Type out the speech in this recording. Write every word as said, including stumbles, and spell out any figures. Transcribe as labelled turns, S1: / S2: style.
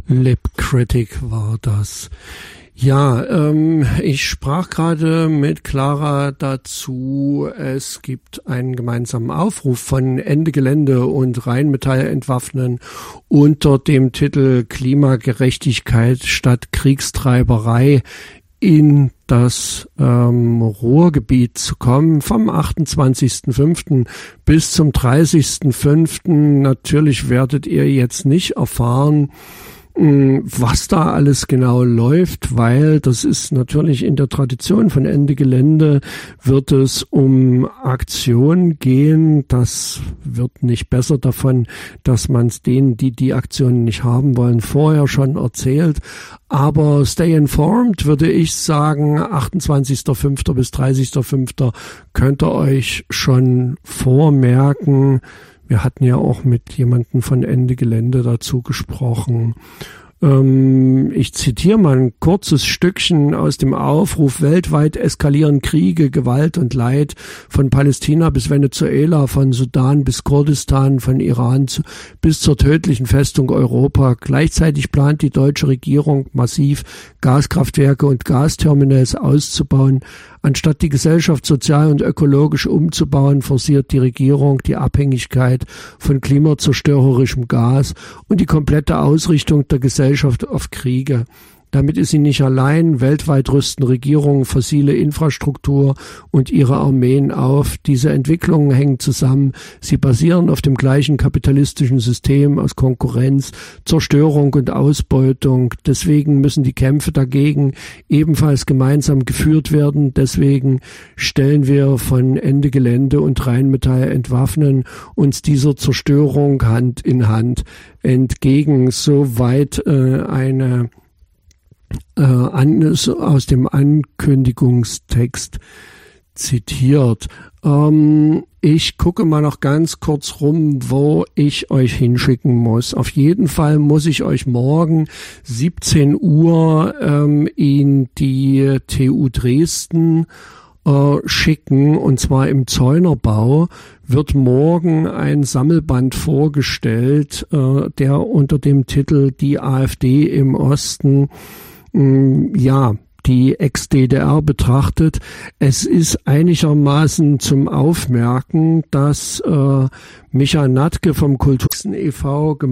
S1: Lip Critic war das. Ja, ähm, ich sprach gerade mit Clara dazu, es gibt einen gemeinsamen Aufruf von Ende Gelände und Rheinmetall entwaffnen unter dem Titel Klimagerechtigkeit statt Kriegstreiberei in das ähm, Ruhrgebiet zu kommen, vom achtundzwanzigsten fünften bis zum dreißigsten fünften Natürlich werdet ihr jetzt nicht erfahren, was da alles genau läuft, weil das ist natürlich in der Tradition von Ende Gelände, wird es um Aktionen gehen. Das wird nicht besser davon, dass man es denen, die die Aktionen nicht haben wollen, vorher schon erzählt. Aber stay informed, würde ich sagen, achtundzwanzigsten fünften bis dreißigsten fünften könnt ihr euch schon vormerken. Wir hatten ja auch mit jemandem von Ende Gelände dazu gesprochen. Ähm, ich zitiere mal ein kurzes Stückchen aus dem Aufruf: Weltweit eskalieren Kriege, Gewalt und Leid, von Palästina bis Venezuela, von Sudan bis Kurdistan, von Iran zu, bis zur tödlichen Festung Europa. Gleichzeitig plant die deutsche Regierung massiv Gaskraftwerke und Gasterminals auszubauen. Anstatt die Gesellschaft sozial und ökologisch umzubauen, forciert die Regierung die Abhängigkeit von klimazerstörerischem Gas und die komplette Ausrichtung der Gesellschaft auf Kriege. Damit ist sie nicht allein. Weltweit rüsten Regierungen fossile Infrastruktur und ihre Armeen auf. Diese Entwicklungen hängen zusammen. Sie basieren auf dem gleichen kapitalistischen System aus Konkurrenz, Zerstörung und Ausbeutung. Deswegen müssen die Kämpfe dagegen ebenfalls gemeinsam geführt werden. Deswegen stellen wir von Ende Gelände und Rheinmetall entwaffnen uns dieser Zerstörung Hand in Hand entgegen. Soweit äh, eine Äh, an, aus dem Ankündigungstext zitiert. Ähm, ich gucke mal noch ganz kurz rum, wo ich euch hinschicken muss. Auf jeden Fall muss ich euch morgen siebzehn Uhr ähm, in die T U Dresden äh, schicken, und zwar im Zäunerbau wird morgen ein Sammelband vorgestellt, äh, der unter dem Titel Die AfD im Osten ja, die Ex-D D R betrachtet. Es ist einigermaßen zum Aufmerken, dass äh, Micha Natke vom Kulturisten e V